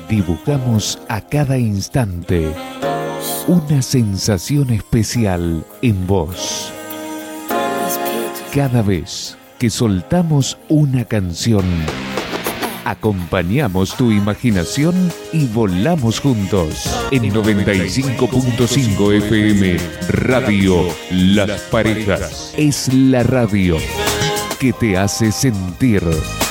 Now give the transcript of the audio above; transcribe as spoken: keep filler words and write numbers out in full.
Dibujamos a cada instante una sensación especial en vos. Cada vez que soltamos una canción, acompañamos tu imaginación y volamos juntos. En noventa y cinco punto cinco F M, Radio Las Parejas. Es la radio que te hace sentir.